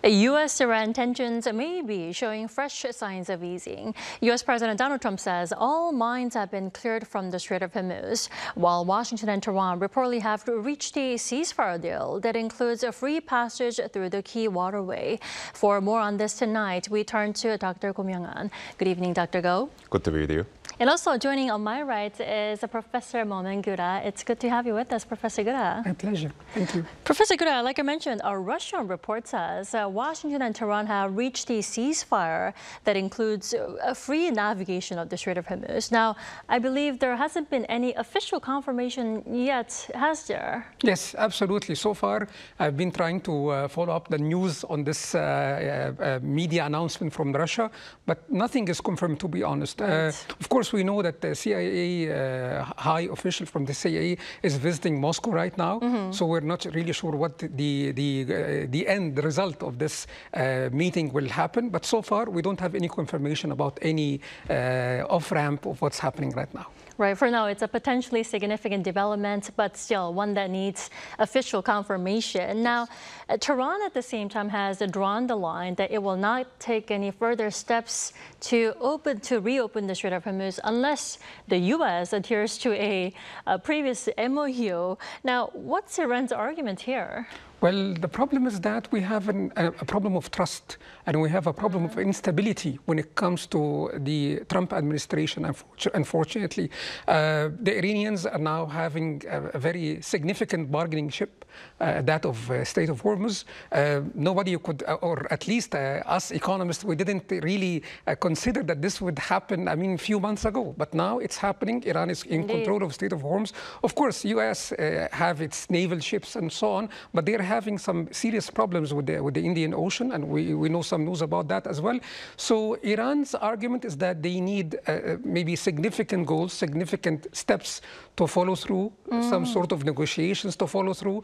U.S.-Iran tensions may be showing fresh signs of easing. U.S. President Donald Trump says all mines have been cleared from the Strait of Hormuz, while Washington and Tehran reportedly have reached a ceasefire deal that includes a free passage through the key waterway. For more on this tonight, we turn to Dr. Go Myung-an. Good evening, Dr. Go. Good to be with you. And also joining on my right is Professor Momen Gura. It's good to have you with us, Professor Gura. My pleasure. Thank you. Professor Gura, like I mentioned, a Russian report says Washington and Tehran have reached a ceasefire that includes a free navigation of the Strait of Hormuz. Now, I believe there hasn't been any official confirmation yet, has there? Yes, absolutely. So far, I've been trying to follow up the news on this media announcement from Russia, but nothing is confirmed, to be honest. Right. Of course, we know that the CIA high official from the CIA is visiting Moscow right now, so we're not really sure what the end result of this meeting will happen. But so far, we don't have any confirmation about any off-ramp of what's happening right now. Right. For now, it's a potentially significant development, but still one that needs official confirmation. Now, Tehran at the same time has drawn the line that it will not take any further steps to reopen the Strait of Hormuz unless the U.S. adheres to a previous MOU. Now, what's Iran's argument here? Well, the problem is that we have a problem of trust, and we have a problem of instability when it comes to the Trump administration, unfortunately. The Iranians are now having a very significant bargaining chip, that of Strait of Hormuz. Nobody could, or at least us economists, we didn't really consider that this would happen, a few months ago. But now it's happening. Iran is in control of Strait of Hormuz. Of course, U.S. have its naval ships and so on, but they're having some serious problems with the Indian Ocean, and we know some news about that as well. So Iran's argument is that they need maybe significant goals, significant steps to follow through, some sort of negotiations to follow through.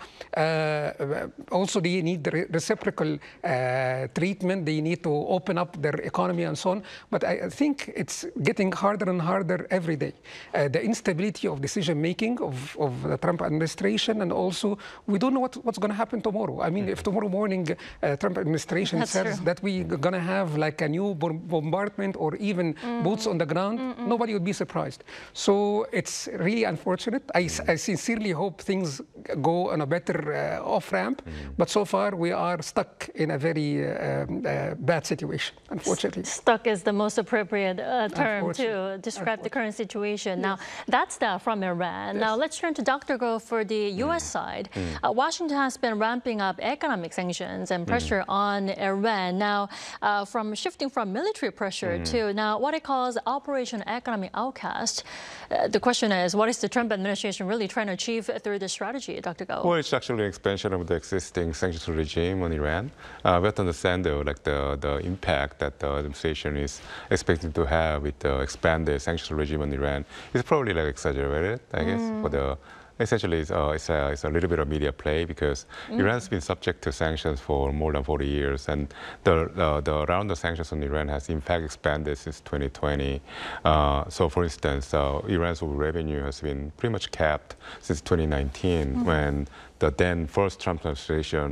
Also, they need the reciprocal treatment. They need to open up their economy and so on. But I think it's getting harder and harder every day. The instability of decision-making of the Trump administration, and also we don't know what's going to happen tomorrow. If tomorrow morning Trump administration says that we're going to have like a new bombardment or even boots on the ground, nobody would be surprised. So it's really unfortunate. I sincerely hope things go on a better off-ramp, but so far we are stuck in a very bad situation, unfortunately. Stuck is the most appropriate term to describe the current situation. Yes. Now, that's that from Iran. Yes. Now, let's turn to Dr. Go for the U.S. side. Washington has been ramping up economic sanctions and pressure on Iran. Now, shifting from military pressure to now what it calls Operation Economic Outcast. The question is, what is the Trump administration really trying to achieve through this strategy, Dr. Go? Well, it's actually an expansion of the existing sanctions regime on Iran. We have to understand, though, like the impact that the administration is expecting to have with the expanded sanctions regime on Iran is probably like exaggerated, I guess, essentially, it's a little bit of media play because Iran's been subject to sanctions for more than 40 years, and the round of sanctions on Iran has in fact expanded since 2020. So, for instance, Iran's revenue has been pretty much capped since 2019 when the then first Trump administration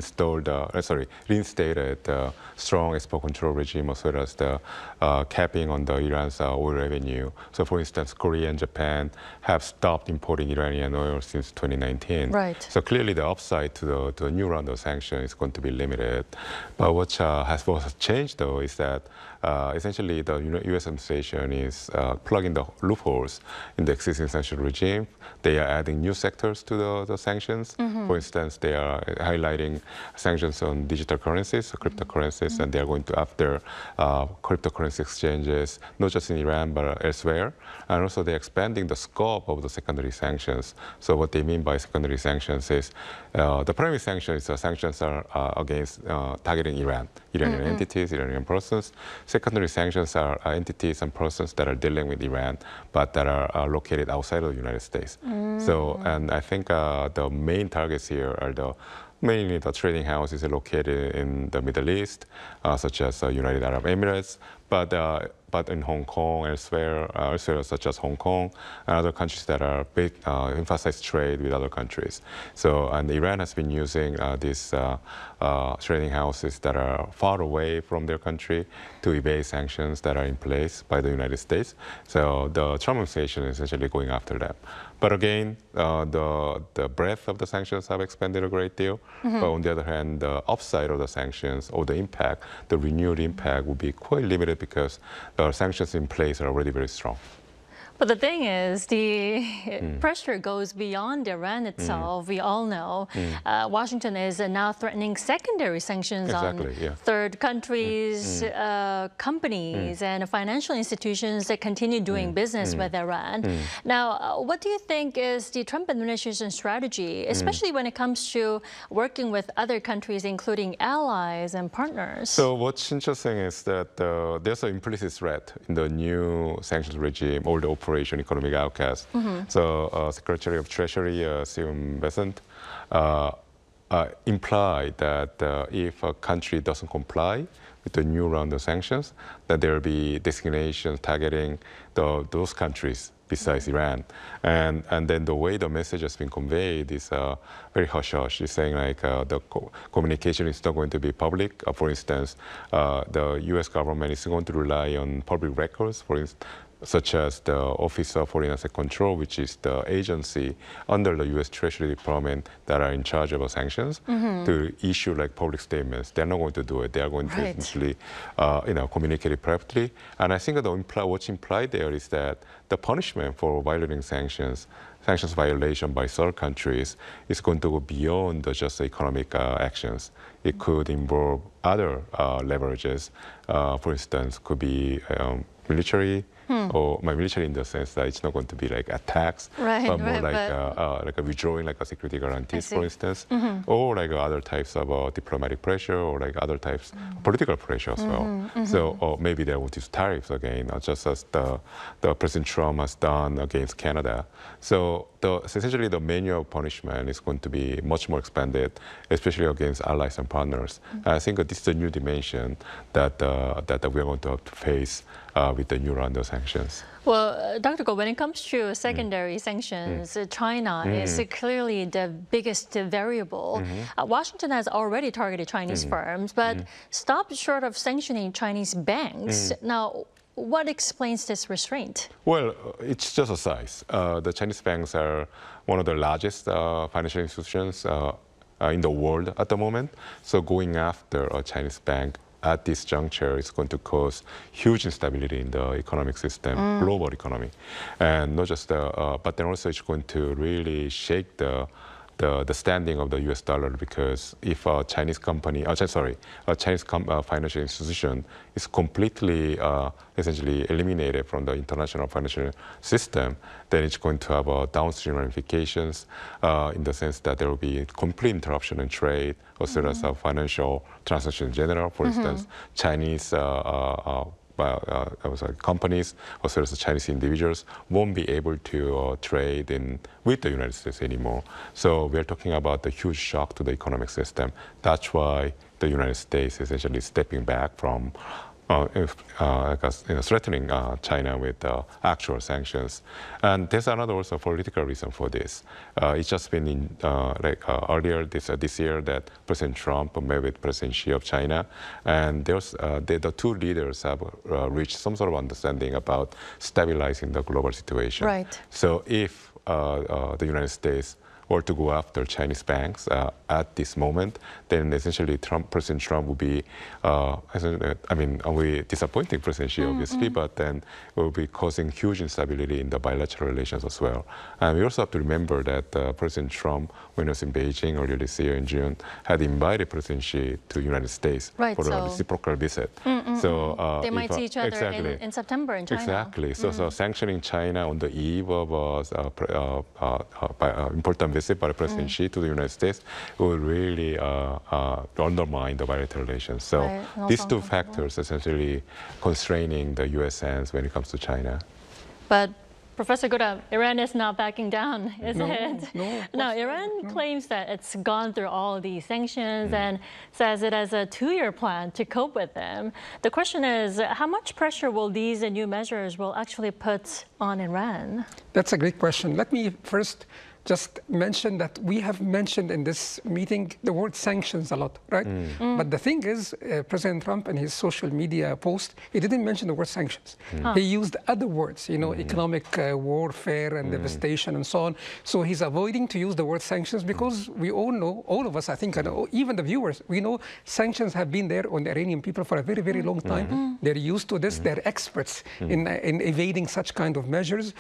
reinstated the strong export control regime as well as the capping on the Iran's oil revenue. So, for instance, Korea and Japan have stopped importing Iranian oil since 2019. Right. So clearly, the upside to the new round of sanctions is going to be limited. But what has changed, though, is that essentially the U.S. administration is plugging the loopholes in the existing sanction regime. They are adding new sectors to the sanctions. For instance, they are highlighting sanctions on digital currencies, cryptocurrencies, and they are going to after cryptocurrency exchanges, not just in Iran, but elsewhere. And also they're expanding the scope of the secondary sanctions. So what they mean by secondary sanctions is the primary sanctions are against targeting Iranian entities, Iranian persons. Secondary sanctions are entities and persons that are dealing with Iran, but that are located outside of the United States. So, and I think the main targets here are mainly the trading houses located in the Middle East, such as United Arab Emirates. But but in Hong Kong, elsewhere such as Hong Kong and other countries that are big, emphasize trade with other countries. So, and Iran has been using these trading houses that are far away from their country to evade sanctions that are in place by the United States. So the Trump administration is essentially going after them. But again, the breadth of the sanctions have expanded a great deal. But on the other hand, the upside of the sanctions or the impact, the renewed impact will be quite limited because the sanctions in place are already very strong. But the thing is, the pressure goes beyond Iran itself. We all know Washington is now threatening secondary sanctions on third countries, companies, and financial institutions that continue doing business with Iran. Now, what do you think is the Trump administration strategy, especially when it comes to working with other countries, including allies and partners? So what's interesting is that there's an implicit threat in the new sanctions regime or the Operation Economic Outcast. So Secretary of Treasury Stephen Bessent implied that if a country doesn't comply with the new round of sanctions, that there will be designations targeting those countries besides Iran. And then the way the message has been conveyed is very hush-hush. It's saying like the communication is not going to be public. For instance, the U.S. government is going to rely on public records, for instance, such as the Office of Foreign Asset Control, which is the agency under the U.S. Treasury Department that are in charge of sanctions, to issue like public statements. They're not going to do it. They are going to essentially, communicate it privately. And I think that what's implied there is that the punishment for violating sanctions violation by third countries is going to go beyond just economic actions. It could involve other leverages. For instance, could be military, or military in the sense that it's not going to be like attacks, but more like a withdrawing like a security guarantees, for instance, or like other types of diplomatic pressure or like other types of political pressure as well. So or maybe they want to use tariffs again, just as the President Trump has done against Canada. So essentially the menu of punishment is going to be much more expanded, especially against allies and partners. And I think this is a new dimension that we are going to have to face with the new round of sanctions. Well, Dr. Goh, when it comes to secondary sanctions, China is clearly the biggest variable. Washington has already targeted Chinese firms, but stopped short of sanctioning Chinese banks. Now, what explains this restraint? Well, it's just a size. The Chinese banks are one of the largest financial institutions in the world at the moment. So going after a Chinese bank at this juncture is going to cause huge instability in the economic system, global economy. And not just, but then also it's going to really shake the standing of the U.S. dollar, because if a Chinese company, a Chinese financial institution is completely essentially eliminated from the international financial system, then it's going to have downstream ramifications in the sense that there will be complete interruption in trade as well as financial transactions in general. For instance, Chinese companies as well as Chinese individuals won't be able to trade with the United States anymore. So we're talking about the huge shock to the economic system. That's why the United States is essentially stepping back from threatening China with actual sanctions. And there's another also political reason for this. It's just been earlier this year that President Trump met with President Xi of China, and the two leaders have reached some sort of understanding about stabilizing the global situation. Right. So if the United States or to go after Chinese banks at this moment, then essentially President Trump will be, disappointing President Xi, obviously, but then it will be causing huge instability in the bilateral relations as well. And we also have to remember that President Trump, when he was in Beijing earlier this year in June, had invited President Xi to the United States for a reciprocal visit. So they might see each other in September in China. Exactly. So sanctioning China on the eve of important visit by President Xi to the United States will really undermine the bilateral relations. So these two factors essentially constraining the U.S. hands when it comes to China. But Professor Gura, Iran is not backing down, is No, it? no, Iran claims that it's gone through all these sanctions and says it has a 2-year plan to cope with them. The question is, how much pressure will these new measures will actually put on Iran? That's a great question. Let me first just mention that we have mentioned in this meeting the word sanctions a lot, right? But the thing is, President Trump in his social media post, he didn't mention the word sanctions. He used other words, economic warfare and devastation and so on. So he's avoiding to use the word sanctions because we all know, all of us, I think, and even the viewers, we know sanctions have been there on the Iranian people for a very, very long time. They're used to this. They're experts in evading such kind of measures.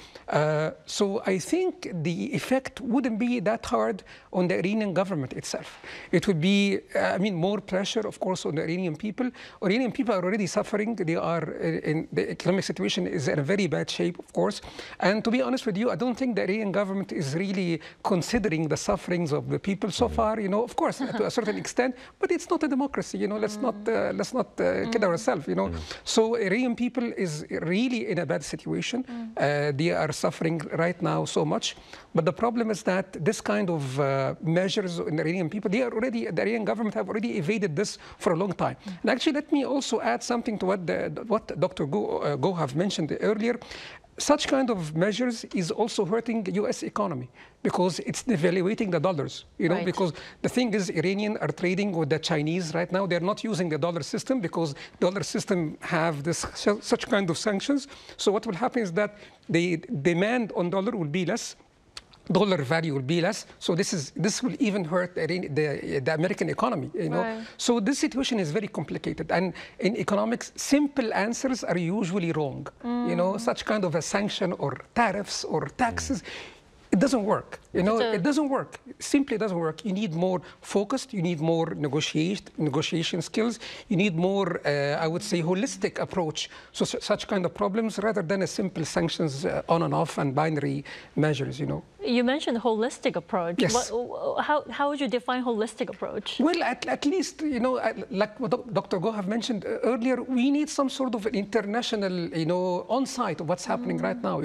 So I think the effect wouldn't be that hard on the Iranian government itself. It would be, more pressure, of course, on the Iranian people. Iranian people are already suffering. They are in the economic situation is in a very bad shape, of course. And to be honest with you, I don't think the Iranian government is really considering the sufferings of the people so far. Of course, to a certain extent, but it's not a democracy. Let's not kid ourselves. So Iranian people is really in a bad situation. They are suffering right now so much. But the problem is that this kind of measures in the Iranian people, the Iranian government have already evaded this for a long time. And actually, let me also add something to what Dr. Go have mentioned earlier. Such kind of measures is also hurting the U.S. economy because it's devaluating the dollars, Right. because the thing is Iranians are trading with the Chinese right now. They're not using the dollar system because dollar system have such kind of sanctions. So what will happen is that the demand on dollar will be less. Dollar value will be less, so this will even hurt the American economy. Right. So this situation is very complicated, and in economics, simple answers are usually wrong. Such kind of a sanction or tariffs or taxes. It doesn't work. It doesn't work. It simply doesn't work. You need more focused. You need more negotiation skills. You need more, I would say, holistic approach to such kind of problems rather than a simple sanctions on and off and binary measures. You mentioned holistic approach. Yes. How would you define holistic approach? Well, at least, like what Dr. Go have mentioned earlier, we need some sort of an international, on-site of what's happening right now.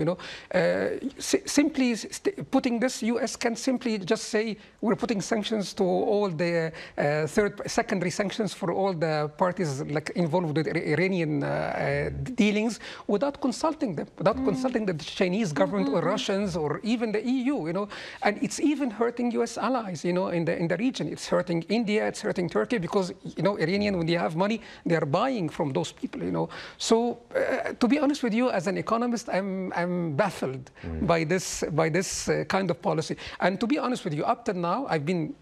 Simply putting this, U.S. can simply just say we're putting sanctions to all the secondary sanctions for all the parties involved with Iranian dealings without consulting them, without consulting the Chinese government or Russians or even the EU. And it's even hurting U.S. allies, in the region. It's hurting India, it's hurting Turkey because, Iranian, when they have money, they are buying from those people, So, to be honest with you, as an economist, I'm baffled by this kind of policy. And to be honest with you, up till now, I've been